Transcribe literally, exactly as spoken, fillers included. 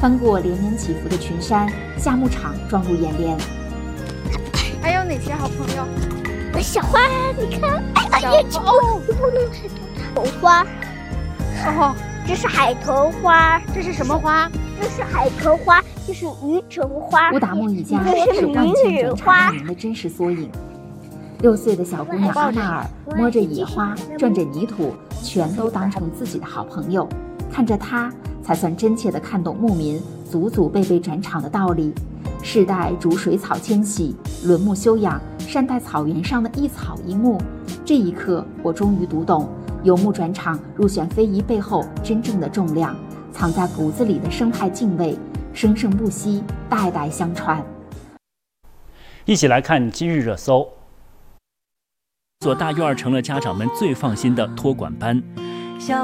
翻过连绵起伏的群山，夏牧场撞入眼帘。 还有哪些好朋友？ 小花，你看，哎呀，这哦， 不能吃头花。 哦， 这是海豚花。 这是什么花？ 这是海豚花，这是鱼橙花。 乌达木一家这是万千转场大名的真实缩影。六岁的小姑娘阿娜尔摸着野花，转着泥土，全都当成自己的好朋友。看着她，才算真切地看懂牧民祖祖辈辈转场的道理。世代逐水草迁徙，轮牧休养，善待草原上的一草一木。这一刻，我终于读懂游牧转场入选非遗背后真正的重量，藏在骨子里的生态敬畏，生生不息，代代相传。 一起来看今日热搜。所大院成了家长们最放心的托管班。